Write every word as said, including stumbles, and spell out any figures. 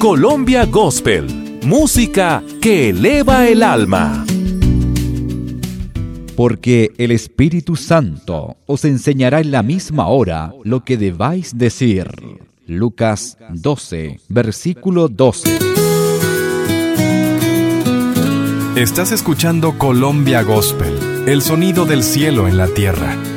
Colombia Gospel, música que eleva el alma. Porque el Espíritu Santo os enseñará en la misma hora lo que debáis decir. Lucas doce, versículo doce. Estás escuchando Colombia Gospel, el sonido del cielo en la tierra.